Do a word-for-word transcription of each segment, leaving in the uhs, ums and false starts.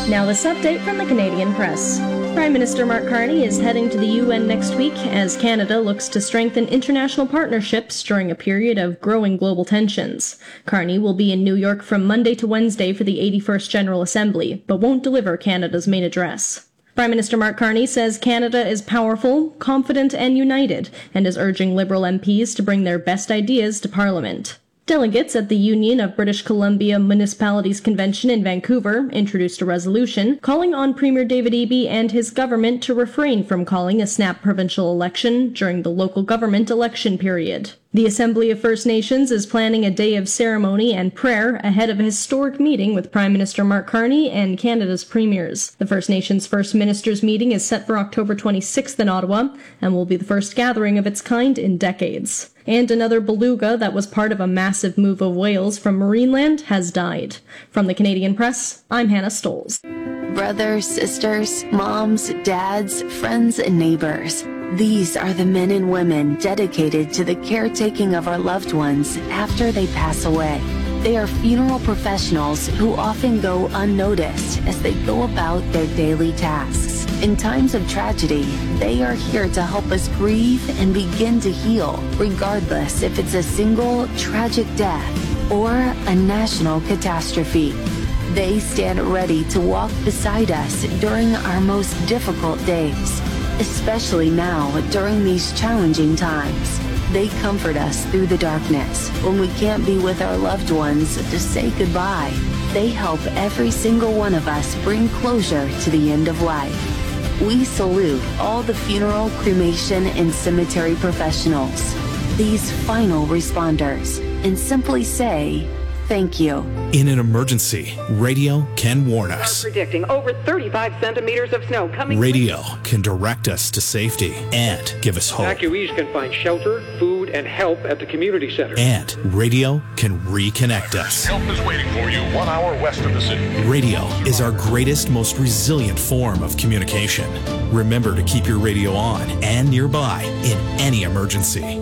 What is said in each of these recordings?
Now this update from the Canadian Press. Prime Minister Mark Carney is heading to the U N next week as Canada looks to strengthen international partnerships during a period of growing global tensions. Carney will be in New York from Monday to Wednesday for the eighty-first General Assembly, but won't deliver Canada's main address. Prime Minister Mark Carney says Canada is powerful, confident and united, and is urging Liberal M Ps to bring their best ideas to Parliament. Delegates at the Union of British Columbia Municipalities Convention in Vancouver introduced a resolution calling on Premier David Eby and his government to refrain from calling a snap provincial election during the local government election period. The Assembly of First Nations is planning a day of ceremony and prayer ahead of a historic meeting with Prime Minister Mark Carney and Canada's premiers. The First Nations First Ministers meeting is set for October twenty-sixth in Ottawa and will be the first gathering of its kind in decades. And another beluga that was part of a massive move of whales from Marineland has died. From the Canadian Press, I'm Hannah Stoles. Brothers, sisters, moms, dads, friends, and neighbors. These are the men and women dedicated to the caretaking of our loved ones after they pass away. They are funeral professionals who often go unnoticed as they go about their daily tasks. In times of tragedy, they are here to help us grieve and begin to heal, regardless if it's a single tragic death or a national catastrophe. They stand ready to walk beside us during our most difficult days, especially now during these challenging times. They comfort us through the darkness when we can't be with our loved ones to say goodbye. They help every single one of us bring closure to the end of life. We salute all the funeral, cremation, and cemetery professionals, these final responders, and simply say, thank you. In an emergency, radio can warn us. I'm predicting over thirty-five centimeters of snow coming. Radio can direct us to safety and give us hope. Evacuees can find shelter, food, and help at the community center. And radio can reconnect us. Help is waiting for you one hour west of the city. Radio is our greatest, most resilient form of communication. Remember to keep your radio on and nearby in any emergency.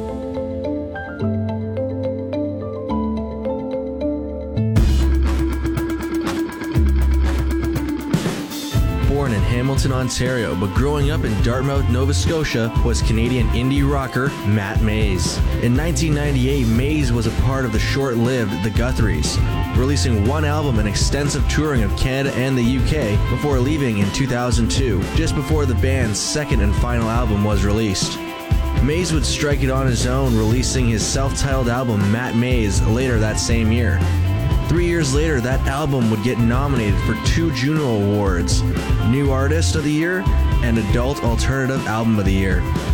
Born in Hamilton, Ontario, but growing up in Dartmouth, Nova Scotia, was Canadian indie rocker Matt Mays. In nineteen ninety-eight, Mays was a part of the short-lived The Guthries, releasing one album and extensive touring of Canada and the U K before leaving in two thousand two, just before the band's second and final album was released. Mays would strike it on his own, releasing his self-titled album Matt Mays later that same year. Three years later, that album would get nominated for two Juno Awards, New Artist of the Year and Adult Alternative Album of the Year.